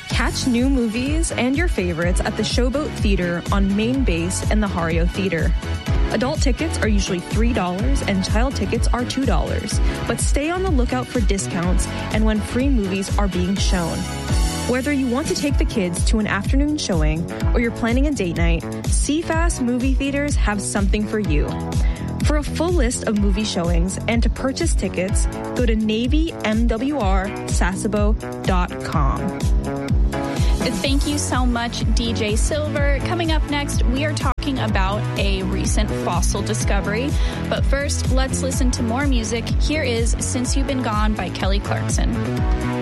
Catch new movies and your favorites at the Showboat Theater on Main Base and the Hario Theater. Adult tickets are usually $3 and child tickets are $2, but stay on the lookout for discounts and when free movies are being shown. Whether you want to take the kids to an afternoon showing or you're planning a date night, CFAS movie theaters have something for you. For a full list of movie showings and to purchase tickets, go to navymwrsasebo.com. Thank you so much, DJ Silver. Coming up next, we are talking about a recent fossil discovery. But first, let's listen to more music. Here is Since You've Been Gone by Kelly Clarkson.